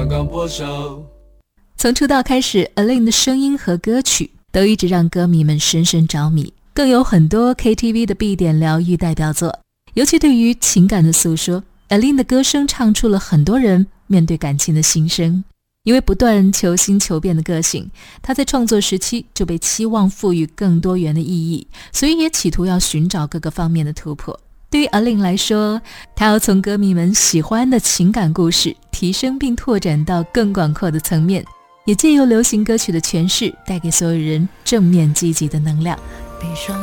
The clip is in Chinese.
刚刚破晓。 从出道开始 Alin 的声音和歌曲都一直让歌迷们深深着迷，更有很多 KTV 的必点疗愈代表作。尤其对于情感的诉说， Alin 的歌声唱出了很多人面对感情的心声。因为不断求新求变的个性，他在创作时期就被期望赋予更多元的意义，所以也企图要寻找各个方面的突破。对于 Alin 来说，他要从歌迷们喜欢的情感故事提升并拓展到更广阔的层面，也借由流行歌曲的诠释带给所有人正面积极的能量。 闭上